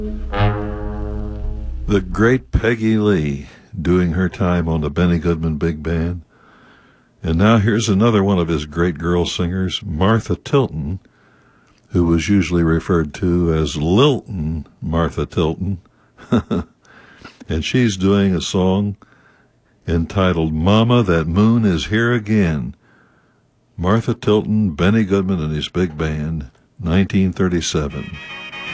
The great Peggy Lee doing her time on the Benny Goodman Big Band. And now here's another one of his great girl singers, Martha Tilton, who was usually referred to as Lilton Martha Tilton. And she's doing a song entitled Mama, That Moon Is Here Again. Martha Tilton, Benny Goodman and his big band, 1937.